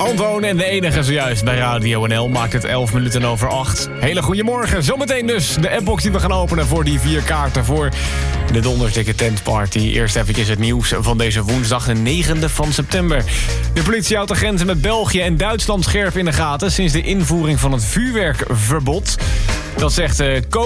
Antoon en de enige zojuist bij Radio NL maakt het 8:11. Hele goede morgen. Zometeen dus de appbox die we gaan openen voor die 4 kaarten voor de Dondersdikke Tentparty. Eerst eventjes het nieuws van deze woensdag, de 9e van september. De politie houdt de grenzen met België en Duitsland scherp in de gaten sinds de invoering van het vuurwerkverbod. Dat zegt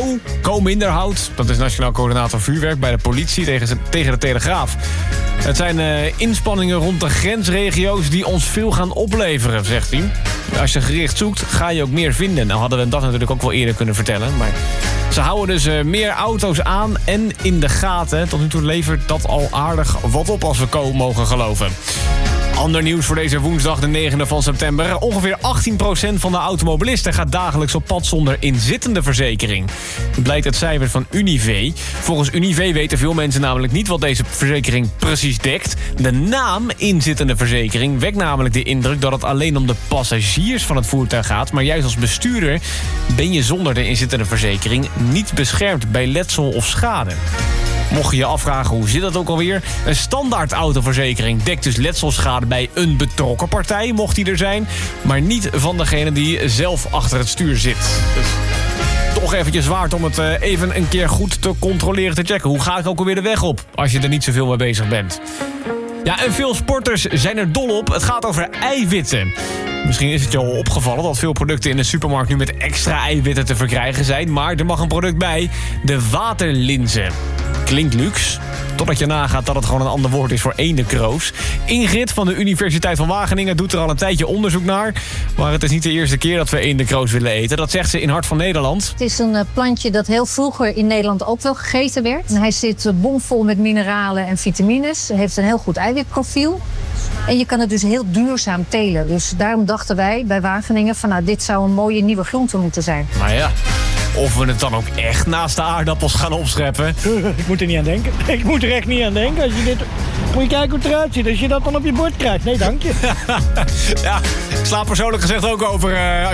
Co Minderhout, dat is Nationaal Coördinator Vuurwerk bij de politie tegen de Telegraaf. Het zijn inspanningen rond de grensregio's die ons veel gaan opleveren, zegt hij. Als je gericht zoekt, ga je ook meer vinden. Nou hadden we dat natuurlijk ook wel eerder kunnen vertellen. Maar ze houden dus meer auto's aan en in de gaten. Tot nu toe levert dat al aardig wat op als we Co mogen geloven. Ander nieuws voor deze woensdag, de 9e van september. Ongeveer 18% van de automobilisten gaat dagelijks op pad zonder inzittende verzekering. Dat blijkt uit cijfers van Unive. Volgens Unive weten veel mensen namelijk niet wat deze verzekering precies dekt. De naam inzittende verzekering wekt namelijk de indruk dat het alleen om de passagiers van het voertuig gaat. Maar juist als bestuurder ben je zonder de inzittende verzekering niet beschermd bij letsel of schade. Mocht je je afvragen hoe zit dat ook alweer? Een standaard autoverzekering dekt dus letselschade bij een betrokken partij, mocht die er zijn. Maar niet van degene die zelf achter het stuur zit. Dus toch eventjes waard om het even een keer goed te controleren, te checken. Hoe ga ik ook alweer de weg op als je er niet zoveel mee bezig bent? Ja, en veel sporters zijn er dol op. Het gaat over eiwitten. Misschien is het je al opgevallen dat veel producten in de supermarkt nu met extra eiwitten te verkrijgen zijn. Maar er mag een product bij, de waterlinzen. Klinkt luxe, totdat je nagaat dat het gewoon een ander woord is voor eendenkroos. Ingrid van de Universiteit van Wageningen doet er al een tijdje onderzoek naar. Maar het is niet de eerste keer dat we eendenkroos willen eten. Dat zegt ze in Hart van Nederland. Het is een plantje dat heel vroeger in Nederland ook wel gegeten werd. En hij zit bomvol met mineralen en vitamines. Hij heeft een heel goed eiwitprofiel. En je kan het dus heel duurzaam telen. Dus daarom dachten wij bij Wageningen van nou, dit zou een mooie nieuwe groente moeten zijn. Maar ja, of we het dan ook echt naast de aardappels gaan opscheppen. Ik moet er niet aan denken. Ik moet er echt niet aan denken. Als je dit... Moet je kijken hoe het eruit ziet. Als je dat dan op je bord krijgt. Nee, dank je. Ja, ik sla persoonlijk gezegd ook over...